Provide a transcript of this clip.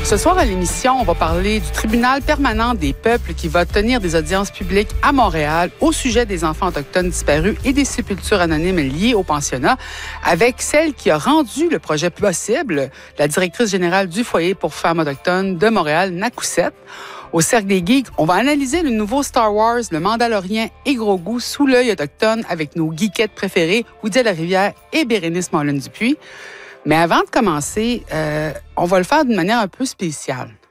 Ce soir à l'émission, on va parler du tribunal permanent des peuples qui va tenir des audiences publiques à Montréal au sujet des enfants autochtones disparus et des sépultures anonymes liées au pensionnat, avec celle qui a rendu le projet possible, la directrice générale du foyer pour femmes autochtones de Montréal, Nakoussette. Au Cercle des Geeks, on va analyser le nouveau Star Wars, le Mandalorien et Grogu sous l'œil autochtone avec nos geekettes préférées, Oudia Larivière et Bérénice Mollin-Dupuis. Mais avant de commencer, on va le faire d'une manière un peu spéciale.